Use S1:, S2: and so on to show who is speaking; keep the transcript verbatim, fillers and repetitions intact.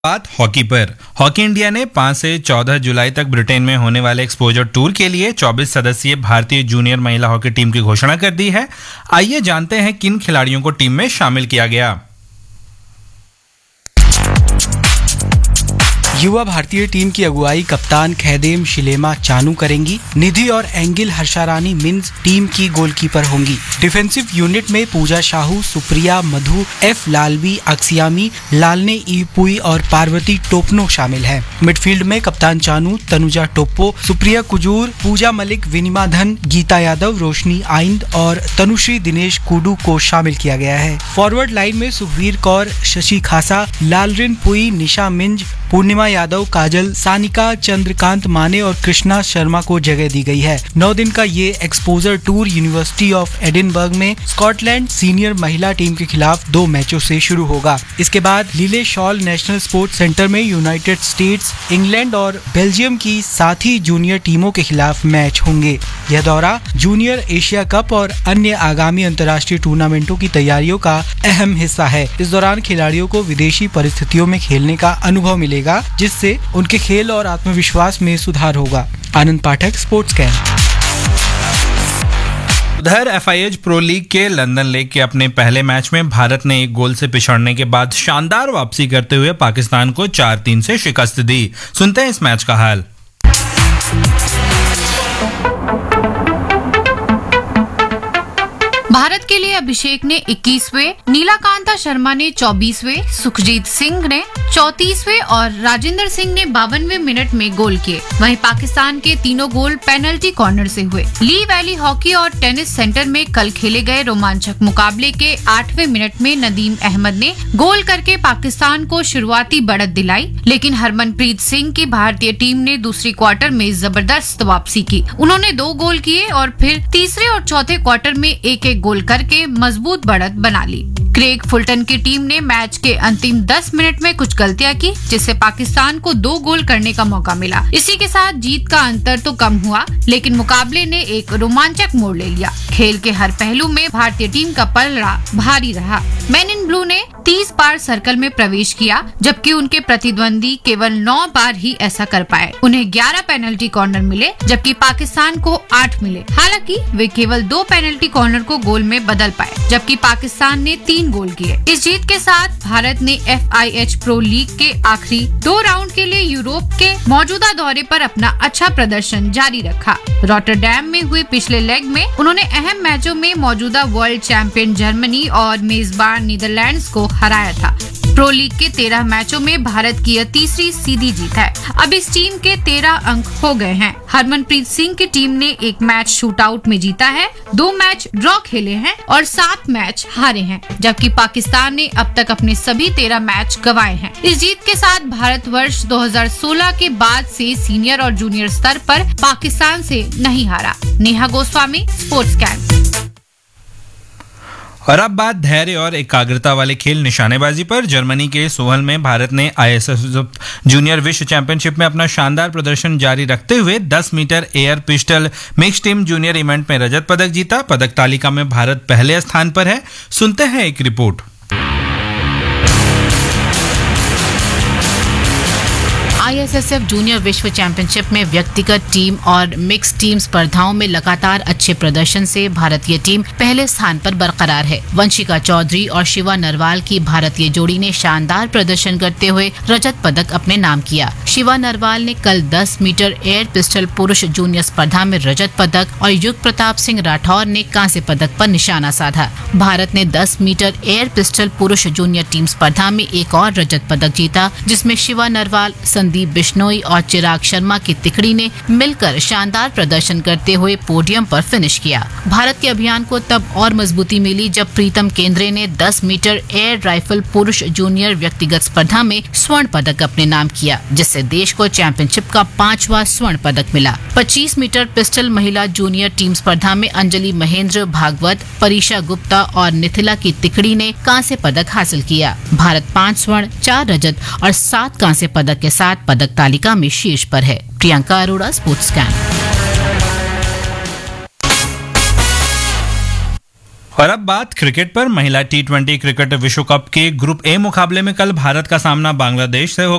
S1: बात हॉकी पर। Hockey India ने पाँच से चौदह जुलाई तक ब्रिटेन में होने वाले एक्सपोजर टूर के लिए चौबीस सदस्यीय भारतीय जूनियर महिला हॉकी टीम की घोषणा कर दी है। आइए जानते हैं किन खिलाड़ियों को टीम में शामिल किया गया।
S2: युवा भारतीय टीम की अगुवाई कप्तान खैदेम शिलेमा चानू करेंगी। निधि और एंगिल हर्षारानी मिन्स टीम की गोलकीपर होंगी। डिफेंसिव यूनिट में पूजा साहू, सुप्रिया मधु, एफ लालवी, अक्सियामी, लालने ईपुई और पार्वती टोपनो शामिल हैं। मिडफील्ड में कप्तान चानू, तनुजा टोप्पो, सुप्रिया कुजूर, पूजा मलिक, विनिमा धन, गीता यादव, रोशनी आइंद और तनुश्री दिनेश कुडू को शामिल किया गया है। फॉरवर्ड लाइन में सुखवीर कौर, शशि खासा, लालरिन पुई, निशा मिंज, पूर्णिमा यादव, काजल, सानिका, चंद्रकांत माने और कृष्णा शर्मा को जगह दी गई है। नौ दिन का ये exposure tour university of Edinburgh में स्कॉटलैंड सीनियर महिला टीम के खिलाफ दो मैचों से शुरू होगा। इसके बाद लीले शॉल नेशनल स्पोर्ट्स सेंटर में यूनाइटेड स्टेट्स, इंग्लैंड और बेल्जियम की साथी जूनियर टीमों के खिलाफ मैच होंगे। यह दौरा जूनियर एशिया कप और अन्य आगामी अंतर्राष्ट्रीय टूर्नामेंटों की तैयारियों का अहम हिस्सा है। इस दौरान खिलाड़ियों को विदेशी परिस्थितियों में खेलने का अनुभव मिलेगा, जिससे उनके खेल और आत्मविश्वास में सुधार होगा। आनंद पाठक, स्पोर्ट्स कैन।
S1: उधर F I H pro league के लंदन लेग के अपने पहले मैच में भारत ने एक गोल से पिछड़ने के बाद शानदार वापसी करते हुए पाकिस्तान को चार तीन से शिकस्त दी। सुनते हैं इस मैच का हाल।
S3: भारत के लिए अभिषेक ने इक्कीसवें, नीलाकांता शर्मा ने चौबीसवें, सुखजीत सिंह ने चौंतीसवें और राजेंद्र सिंह ने बावनवें मिनट में गोल किए। वहीं पाकिस्तान के तीनों गोल पेनल्टी कॉर्नर से हुए। ली वैली हॉकी और टेनिस सेंटर में कल खेले गए रोमांचक मुकाबले के आठवें मिनट में नदीम अहमद ने गोल करके पाकिस्तान को शुरुआती बढ़त दिलाई, लेकिन हरमनप्रीत सिंह की भारतीय टीम ने दूसरी क्वार्टर में जबरदस्त वापसी की। उन्होंने दो गोल किए और फिर तीसरे और चौथे क्वार्टर में एक एक गोल करके मजबूत बढ़त बना ली। क्रेग फुलटन की टीम ने मैच के अंतिम दस मिनट में कुछ गलतियां की, जिससे पाकिस्तान को दो गोल करने का मौका मिला। इसी के साथ जीत का अंतर तो कम हुआ, लेकिन मुकाबले ने एक रोमांचक मोड़ ले लिया। खेल के हर पहलू में भारतीय टीम का पलड़ा भारी रहा। मैन इन ब्लू ने तीस बार सर्कल में प्रवेश किया, जबकि उनके प्रतिद्वंदी केवल नौ बार ही ऐसा कर पाए। उन्हें ग्यारह पेनल्टी कॉर्नर मिले, जबकि पाकिस्तान को आठ मिले। हालांकि वे केवल दो पेनल्टी कॉर्नर को गोल में बदल पाए, जबकि पाकिस्तान ने तीन गोल किए। इस जीत के साथ भारत ने F I H pro league के आखिरी दो राउंड के लिए यूरोप के मौजूदा दौरे पर अपना अच्छा प्रदर्शन जारी रखा। रॉटरडैम में हुए पिछले लेग में उन्होंने अहम मैचों में मौजूदा वर्ल्ड चैंपियन जर्मनी और मेजबान नीदरलैंड्स को हराया था। प्रो लीग के तेरह मैचों में भारत की यह तीसरी सीधी जीत है। अब इस टीम के तेरह अंक हो गए हैं। हरमनप्रीत सिंह की टीम ने एक मैच शूटआउट में जीता है, दो मैच ड्रॉ खेले हैं और सात मैच हारे हैं, जबकि पाकिस्तान ने अब तक अपने सभी तेरह मैच गंवाए हैं। इस जीत के साथ भारत वर्ष दो हज़ार सोलह के बाद से सीनियर और जूनियर स्तर पर पाकिस्तान से नहीं हारा। Neha Goswami, sports can.
S1: और अब बात धैर्य और एकाग्रता वाले खेल निशानेबाजी पर। जर्मनी के सोहल में भारत ने आई एस एफ जूनियर विश्व चैंपियनशिप में अपना शानदार प्रदर्शन जारी रखते हुए दस metre air pistol mix team junior event में रजत पदक जीता। पदक तालिका में भारत पहले स्थान पर है। सुनते हैं एक report.
S4: I S S F junior विश्व चैंपियनशिप में व्यक्तिगत टीम और मिक्स टीम स्पर्धाओं में लगातार अच्छे प्रदर्शन से भारतीय टीम पहले स्थान पर बरकरार है। वंशिका चौधरी और शिवा नरवाल की भारतीय जोड़ी ने शानदार प्रदर्शन करते हुए रजत पदक अपने नाम किया। शिवा नरवाल ने कल दस मीटर एयर पिस्टल पुरुष जूनियर स्पर्धा में रजत पदक और युग प्रताप सिंह राठौर ने कांस्य पदक पर निशाना साधा। भारत ने दस मीटर एयर पिस्टल पुरुष जूनियर टीम स्पर्धा में एक और रजत पदक जीता, जिसमें शिवा नरवाल, संदीप बिश्नोई और चिराग शर्मा की तिकड़ी ने मिलकर शानदार प्रदर्शन करते हुए पोडियम पर फिनिश किया। भारत के अभियान को तब और मजबूती मिली जब प्रीतम केंद्रे ने दस मीटर एयर राइफल पुरुष जूनियर व्यक्तिगत स्पर्धा में स्वर्ण पदक अपने नाम किया, जिससे देश को चैंपियनशिप का पांचवा स्वर्ण पदक मिला। पच्चीस मीटर पिस्टल महिला जूनियर टीम स्पर्धा में अंजलि महेंद्र भागवत, परीक्षा गुप्ता और निथिला की तिकड़ी ने कांस्य पदक हासिल किया। भारत पांच स्वर्ण, चार रजत और सात कांस्य पदक के साथ पदक तालिका में शीर्ष पर है। Priyanka Arora, sports can.
S1: और अब बात क्रिकेट पर। महिला टी ट्वेंटी क्रिकेट विश्व कप के ग्रुप ए मुकाबले में कल भारत का सामना बांग्लादेश से होगा।